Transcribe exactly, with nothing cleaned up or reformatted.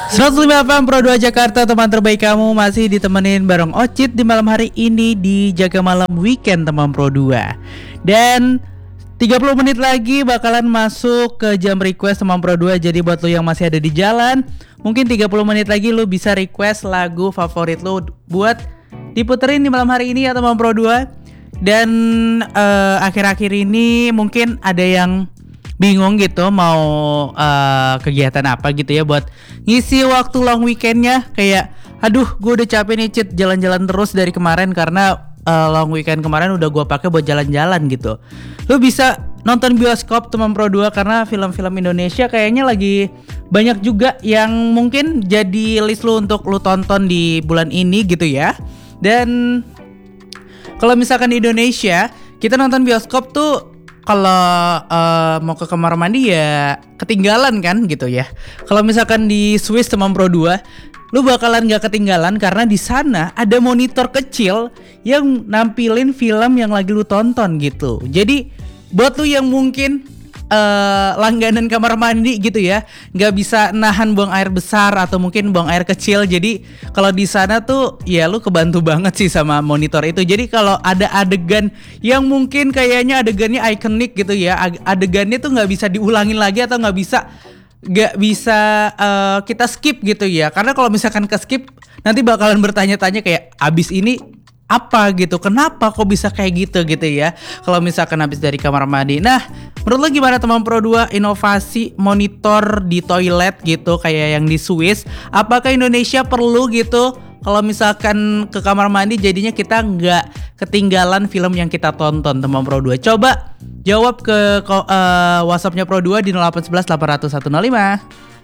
seratus lima F M Pro dua Jakarta, teman terbaik kamu masih ditemenin bareng Ocit di malam hari ini di Jaga Malam Weekend teman Pro dua. Dan tiga puluh menit lagi bakalan masuk ke jam request teman Pro dua. Jadi buat lo yang masih ada di jalan, mungkin tiga puluh menit lagi lo bisa request lagu favorit lo buat diputerin di malam hari ini ya teman Pro dua. Dan uh, akhir-akhir ini mungkin ada yang bingung gitu mau uh, kegiatan apa gitu ya buat ngisi waktu long weekendnya. Kayak aduh gue udah capek nih Cit jalan-jalan terus dari kemarin karena uh, long weekend kemarin udah gue pakai buat jalan-jalan gitu. Lu bisa nonton bioskop teman Pro dua karena film-film Indonesia kayaknya lagi banyak juga yang mungkin jadi list lu untuk lu tonton di bulan ini gitu ya. Dan kalau misalkan di Indonesia kita nonton bioskop tuh kalau uh, mau ke kamar mandi ya ketinggalan kan gitu ya. Kalau misalkan di Swiss teman Pro dua, lu bakalan gak ketinggalan karena di sana ada monitor kecil yang nampilin film yang lagi lu tonton gitu. Jadi buat lu yang mungkin uh, langganan kamar mandi gitu ya, nggak bisa nahan buang air besar atau mungkin buang air kecil. Jadi kalau di sana tuh ya lu kebantu banget sih sama monitor itu. Jadi kalau ada adegan yang mungkin kayaknya adegannya ikonik gitu ya, adegannya tuh nggak bisa diulangin lagi atau nggak bisa nggak bisa uh, kita skip gitu ya. Karena kalau misalkan ke skip nanti bakalan bertanya-tanya kayak abis ini apa gitu, kenapa kok bisa kayak gitu gitu ya kalau misalkan habis dari kamar mandi. Nah menurut lo gimana teman Pro dua inovasi monitor di toilet gitu kayak yang di Swiss? Apakah Indonesia perlu gitu kalau misalkan ke kamar mandi jadinya kita nggak ketinggalan film yang kita tonton teman Pro dua? Coba jawab ke uh, WhatsAppnya Pro dua di nol delapan satu satu delapan nol satu nol lima.